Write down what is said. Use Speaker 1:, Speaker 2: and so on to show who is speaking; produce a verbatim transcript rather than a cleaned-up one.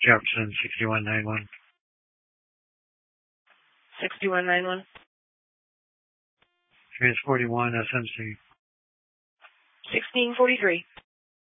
Speaker 1: Jefferson, sixty-one ninety-one.
Speaker 2: sixty-one ninety-one.
Speaker 1: Trans forty-one, S M C.
Speaker 2: sixteen forty-three.